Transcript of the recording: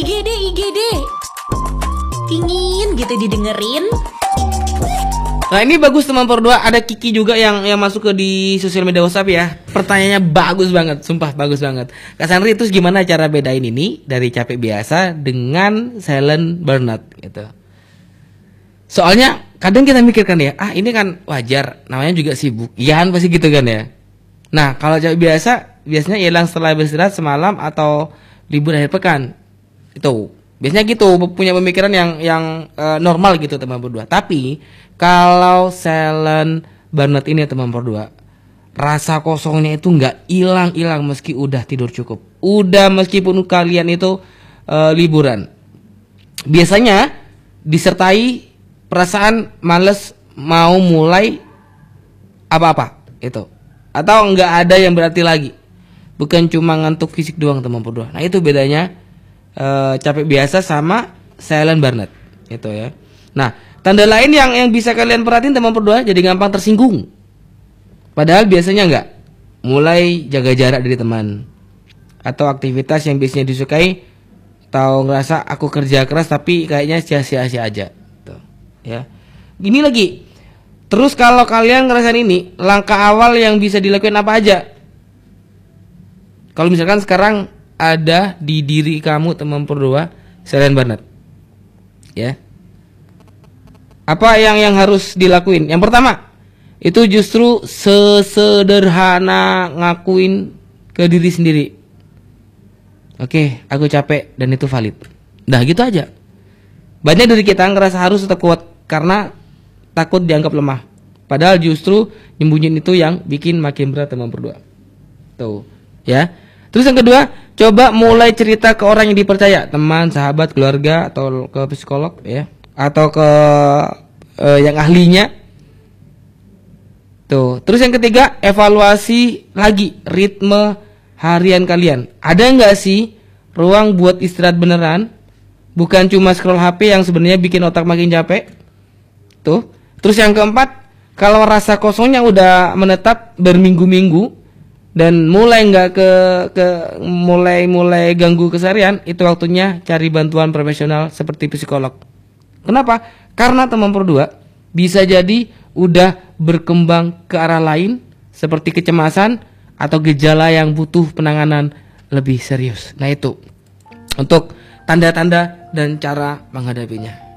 IGD. Ingin gitu didengerin. Nah ini bagus teman berdua, ada Kiki juga yang masuk ke di sosial media WhatsApp ya. Pertanyaannya bagus banget, sumpah bagus banget. Kak Sandri, terus gimana cara bedain ini dari capek biasa dengan silent burnout gitu? Soalnya kadang kita mikirkan ya, ini kan wajar, namanya juga sibuk. Iya kan pasti gitu kan ya. Nah kalau capek biasanya hilang setelah beristirahat semalam atau libur akhir pekan. Itu biasanya gitu, punya pemikiran yang normal gitu teman berdua. Tapi kalau silent burnout ini teman berdua, rasa kosongnya itu nggak hilang meski udah tidur cukup, udah meskipun kalian itu liburan. Biasanya disertai perasaan males mau mulai apa-apa itu, atau nggak ada yang berarti lagi, bukan cuma ngantuk fisik doang teman berdua. Nah itu bedanya capek biasa sama silent burnout itu ya. Nah tanda lain yang bisa kalian perhatiin teman berdua, jadi gampang tersinggung. Padahal biasanya enggak. Mulai jaga jarak dari teman. Atau aktivitas yang biasanya disukai, atau ngerasa aku kerja keras tapi kayaknya sia-sia aja. Tuh, ya. Gini lagi. Terus kalau kalian ngerasain ini, langkah awal yang bisa dilakukan apa aja? Kalau misalkan sekarang ada di diri kamu teman berdua silent burnout. Ya. Apa yang harus dilakuin? Yang pertama, itu justru sesederhana ngakuin ke diri sendiri. Oke, aku capek dan itu valid. Nah, gitu aja. Banyak dari kita ngerasa harus tetap kuat karena takut dianggap lemah. Padahal justru nyembunyiin itu yang bikin makin berat teman berdua. Tuh, ya. Terus yang kedua, coba mulai cerita ke orang yang dipercaya, teman, sahabat, keluarga, atau ke psikolog ya, atau ke yang ahlinya. Tuh. Terus yang ketiga, evaluasi lagi ritme harian kalian. Ada nggak sih ruang buat istirahat beneran? Bukan cuma scroll HP yang sebenarnya bikin otak makin capek. Tuh. Terus yang keempat, kalau rasa kosongnya udah menetap berminggu-minggu dan mulai nggak mulai ganggu keseharian, itu waktunya cari bantuan profesional seperti psikolog. Kenapa? Karena teman berdua bisa jadi udah berkembang ke arah lain seperti kecemasan atau gejala yang butuh penanganan lebih serius. Nah itu untuk tanda-tanda dan cara menghadapinya.